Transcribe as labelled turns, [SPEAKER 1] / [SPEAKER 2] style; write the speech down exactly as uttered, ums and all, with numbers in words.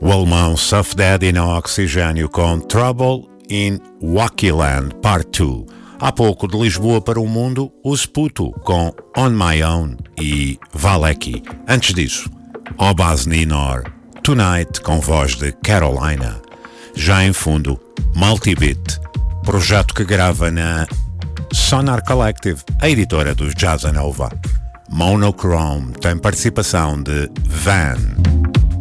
[SPEAKER 1] O alemão Surf Daddy no Oxigênio com Trouble in Wakiland Part dois. Há pouco, de Lisboa para o mundo, o Sputo com On My Own e Valeki. Antes disso, Obaz Ninor, Tonight com voz de Carolina. Já em fundo, Multibit, projeto que grava na Sonar Collective, a editora dos Jazza Nova. Monochrome tem participação de Van.